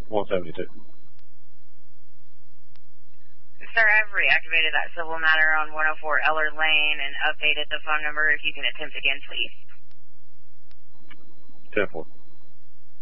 172. Sir, I've reactivated that civil matter on 104 Eller Lane and updated the phone number. If you can attempt again, please. 10-4.